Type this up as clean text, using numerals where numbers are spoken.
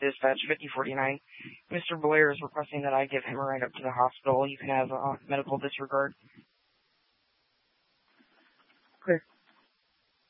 Dispatch 5049. Mr. Blair is requesting that I give him a ride up to the hospital. You can have medical disregard. Clear.